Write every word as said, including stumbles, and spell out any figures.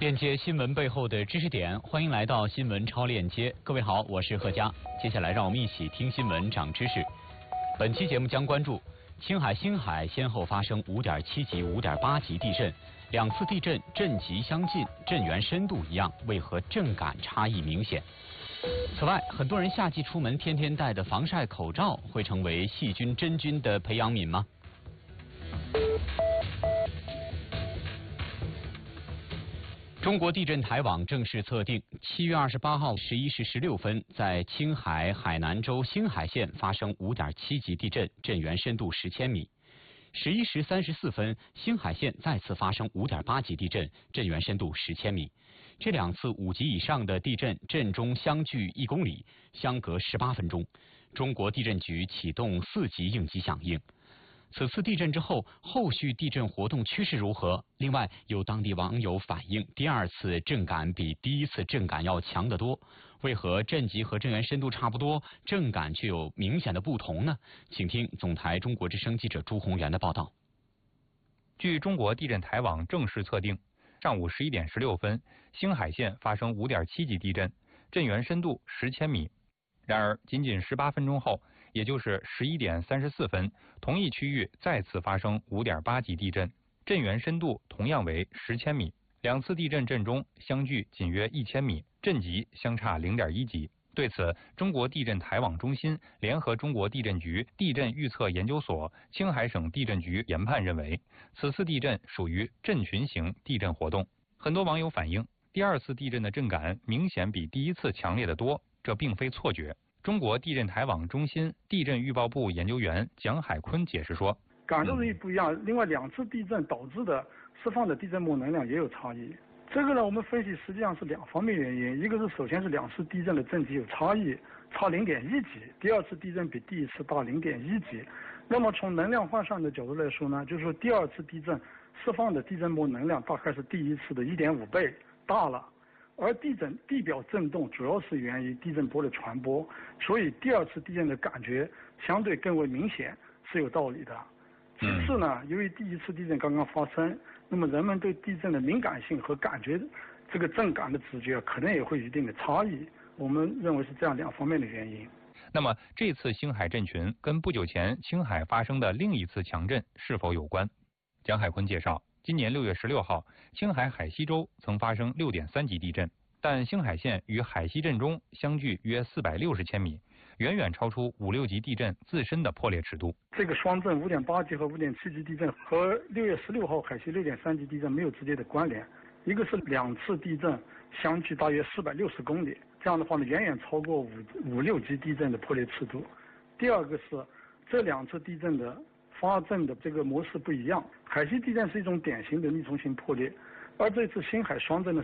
链接新闻背后的知识点，欢迎来到新闻超链接。各位好，我是贺佳。接下来让我们一起听新闻长知识。本期节目将关注青海、星海先后发生五点七级、五点八级地震，两次地震震级相近，震源深度一样，为何震感差异明显？此外，很多人夏季出门天天戴的防晒口罩，会成为细菌真菌的培养皿吗？中国地震台网正式测定，七月二十八号十一时十六分，在青海海南州星海县发生五点七级地震，震源深度十千米。十一时三十四分，星海县再次发生五点八级地震，震源深度十千米。这两次五级以上的地震，震中相距一公里，相隔十八分钟。中国地震局启动四级应急响应。此次地震之后，后续地震活动趋势如何？另外，有当地网友反映，第二次震感比第一次震感要强得多。为何震级和震源深度差不多，震感却有明显的不同呢？请听总台中国之声记者朱宏元的报道。 据中国地震台网正式测定，上午十一点十六分，星海县发生五点七级地震，震源深度十千米。然而，仅仅十八分钟后，也就是十一点三十四分，同一区域再次发生五点八级地震，震源深度同样为十千米。两次地震震中相距仅约一千米，震级相差零点一级。对此，中国地震台网中心联合中国地震局地震预测研究所、青海省地震局研判认为，此次地震属于震群型地震活动。很多网友反映，第二次地震的震感明显比第一次强烈得多，这并非错觉。中国地震台网中心地震预报部研究员蒋海坤解释说， 感受力不一样，另外两次地震导致的释放的地震波能量也有差异。这个呢，我们分析实际上是两方面原因，一个是首先是两次地震的震级有差异，差零点一级，第二次地震比第一次大零点一级。那么从能量换算的角度来说呢，就是说第二次地震释放的地震波能量大概是第一次的一点五倍大了。而地震地表震动主要是源于地震波的传播，所以第二次地震的感觉相对更为明显是有道理的。其次呢，由于第一次地震刚刚发生，那么人们对地震的敏感性和感觉这个震感的直觉可能也会有一定的差异。我们认为是这样两方面的原因。 那么这次星海震群跟不久前青海发生的另一次强震是否有关？蒋海坤介绍，今年六月十六号，青海海西州曾发生六点三级地震，但星海县与海西震中相距约四百六十千米，远远超出五六级地震自身的破裂尺度。 这个双震五点八级和五点七级地震和六月十六号海西六点三级地震没有直接的关联，一个是两次地震相距大约四百六十公里，这样的话呢，远远超过五五六级地震的破裂尺度。第二个是这两次地震的发震的这个模式不一样，海西地震是一种典型的逆冲性破裂，而这次星海双震呢